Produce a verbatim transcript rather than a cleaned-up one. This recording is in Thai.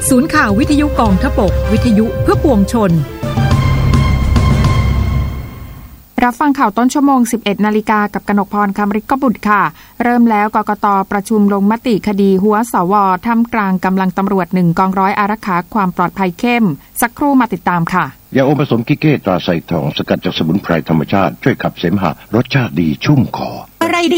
ศูนย์ข่าววิทยุกองทพบกวิทยุเพื่อปวงชนรับฟังข่าวต้นชั่วโมง สิบเอ็ดนาฬิกา กับกนกพรคำริกบุตรค่ะเริ่มแล้วกกต.ประชุมลงมติคดีหัวสว.ท่ามกลางกำลังตำรวจหนึ่งกองร้อยอารักขาความปลอดภัยเข้มสักครู่มาติดตามค่ะยาอมผสมกิเก้ตราไซทองสกัดจากสมุนไพรธรรมชาติช่วยขับเสมหะรสชาติดีชุ่มคออะไรดี